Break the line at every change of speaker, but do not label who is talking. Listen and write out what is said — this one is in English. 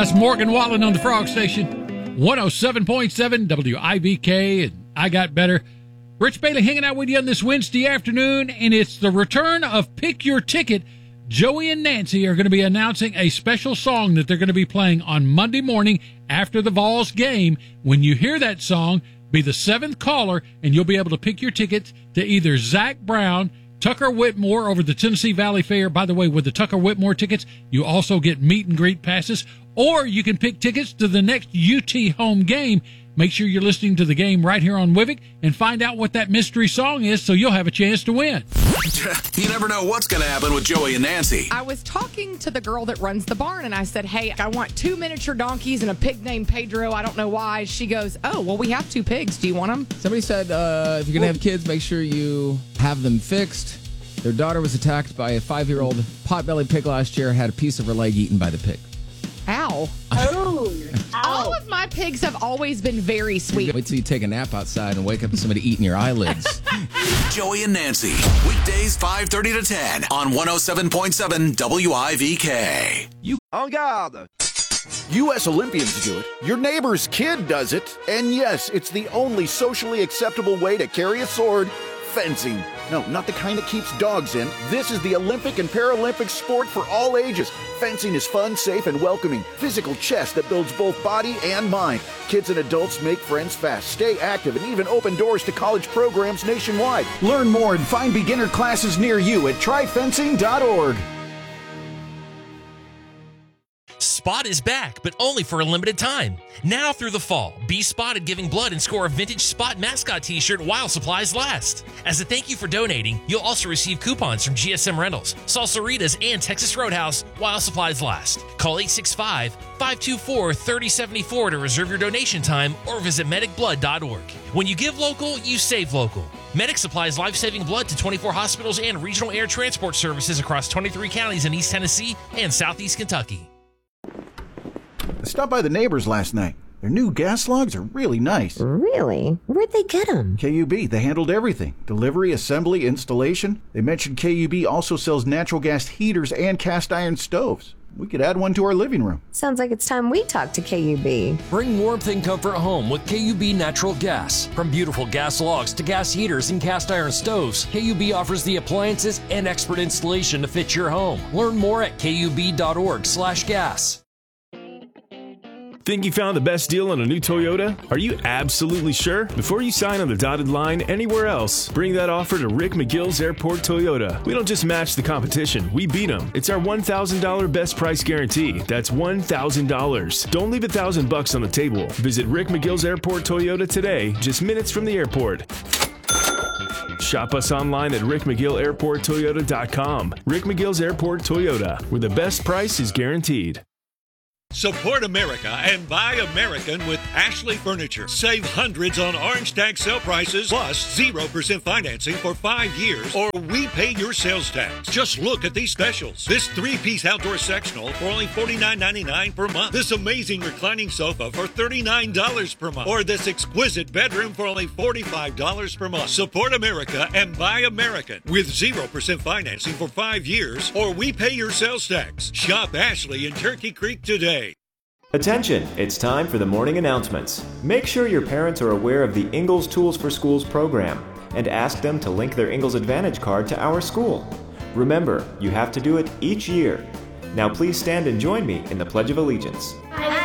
That's Morgan Wallen on the Frog Station, 107.7 WIVK, and I Got Better. Rich Bailey hanging out with you on this Wednesday afternoon, and it's the return of Pick Your Ticket. Joey and Nancy are going to be announcing a special song that they're going to be playing on Monday morning after the Vols game. When you hear that song, be the seventh caller, and you'll be able to pick your tickets to either Zach Brown, Tucker Whitmore over the Tennessee Valley Fair. By the way, with the Tucker Whitmore tickets, you also get meet and greet passes, or you can pick tickets to the next UT home game. Make sure you're listening to the game right here on WIVIC and find out what that mystery song is so you'll have a chance to win.
You never know what's going to happen with Joey and Nancy.
I was talking to the girl that runs the barn, and I said, hey, I want 2 miniature donkeys and a pig named Pedro. I don't know why. She goes, oh, well, we have 2 pigs. Do you want them?
Somebody said if you're going to have kids, make sure you have them fixed. Their daughter was attacked by a 5-year-old potbelly pig last year, had a piece of her leg eaten by the pig.
Ow.
Oh.
All of my pigs have always been very sweet.
Wait till you take a nap outside and wake up to somebody eating your eyelids.
Joey and Nancy, weekdays 5:30 to 10 on 107.7 WIVK.
En garde! U.S. Olympians do it. Your neighbor's kid does it. And yes, it's the only socially acceptable way to carry a sword. Fencing. No, not the kind that keeps dogs in. This is the Olympic and Paralympic sport for all ages. Fencing is fun, safe, and welcoming. Physical chess that builds both body and mind. Kids and adults make friends fast, stay active, and even open doors to college programs nationwide. Learn more and find beginner classes near you at tryfencing.org.
Spot is back, but only for a limited time. Now through the fall, be spotted giving blood and score a vintage Spot mascot t-shirt while supplies last. As a thank you for donating, you'll also receive coupons from GSM Rentals, Salsaritas, and Texas Roadhouse while supplies last. Call 865-524-3074 to reserve your donation time or visit medicblood.org. When you give local, you save local. Medic supplies life-saving blood to 24 hospitals and regional air transport services across 23 counties in East Tennessee and Southeast Kentucky.
I stopped by the neighbors last night. Their new gas logs are really nice.
Really? Where'd they get them?
KUB, they handled everything. Delivery, assembly, installation. They mentioned KUB also sells natural gas heaters and cast iron stoves. We could add one to our living room.
Sounds like it's time we talk to KUB.
Bring warmth and comfort home with KUB Natural Gas. From beautiful gas logs to gas heaters and cast iron stoves, KUB offers the appliances and expert installation to fit your home. Learn more at kub.org/gas.
Think you found the best deal on a new Toyota? Are you absolutely sure? Before you sign on the dotted line anywhere else, bring that offer to Rick McGill's Airport Toyota. We don't just match the competition, we beat them. It's our $1,000 best price guarantee. That's $1,000. Don't leave $1,000 on the table. Visit Rick McGill's Airport Toyota today, just minutes from the airport. Shop us online at rickmcgillairporttoyota.com. Rick McGill's Airport Toyota, where the best price is guaranteed.
Support America and buy American with Ashley Furniture. Save hundreds on orange tag sale prices plus 0% financing for 5 years, or we pay your sales tax. Just look at these specials. This 3-piece outdoor sectional for only $49.99 per month. This amazing reclining sofa for $39 per month. Or this exquisite bedroom for only $45 per month. Support America and buy American with 0% financing for 5 years, or we pay your sales tax. Shop Ashley in Turkey Creek today.
Attention, it's time for the morning announcements. Make sure your parents are aware of the Ingalls Tools for Schools program and ask them to link their Ingalls Advantage card to our school. Remember, you have to do it each year. Now please stand and join me in the Pledge of Allegiance.
I